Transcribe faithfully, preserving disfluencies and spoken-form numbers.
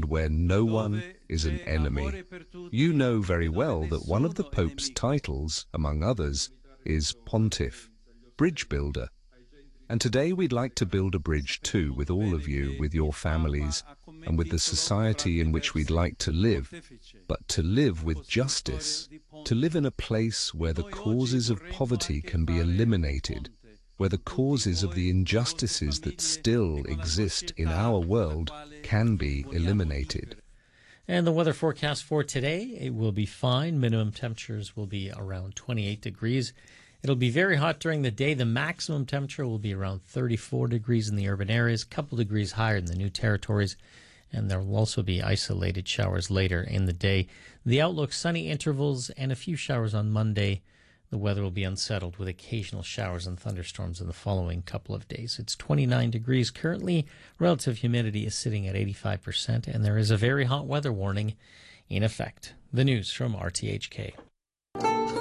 where no one is an enemy. You know very well that one of the Pope's titles, among others, is Pontiff, Bridge Builder. And today we'd like to build a bridge too with all of you, with your families, and with the society in which we'd like to live, but to live with justice, to live in a place where the causes of poverty can be eliminated, where the causes of the injustices that still exist in our world can be eliminated. And the weather forecast for today, it will be fine. Minimum temperatures will be around twenty-eight degrees. It'll be very hot during the day. The maximum temperature will be around thirty-four degrees in the urban areas, a couple degrees higher in the New Territories, and there will also be isolated showers later in the day. The outlook, sunny intervals and a few showers on Monday. The weather will be unsettled with occasional showers and thunderstorms in the following couple of days. It's twenty-nine degrees currently. Relative humidity is sitting at eighty-five percent, and there is a very hot weather warning in effect. The news from R T H K.